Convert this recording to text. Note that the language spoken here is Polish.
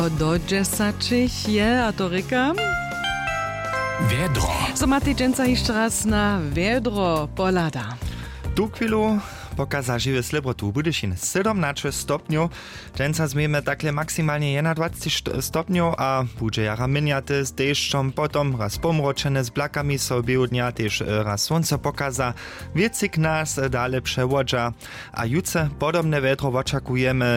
Do 10 je, a to rykam. Wiedro. So Matej dżęca jeszcze raz na wiedro polada. Tu chwilu pokaza żywy slibrotu w Budyšin 17 stopniów. Dżęca zmiemy takle maksymalnie 21 stopniów, a budzie jara miniaty z deszczom, potom raz pomroczene z blakami sobie dnia, też raz słońce pokaza, wiecyk nas dalej przewodza, a jutro podobne wiedro oczekujemy